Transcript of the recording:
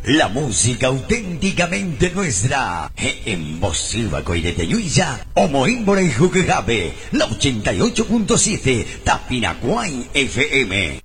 La música auténticamente nuestra. En Bosiva Coireteyuilla, Omoímbora y Juquejabe, la 88.7, Tapinacuay FM.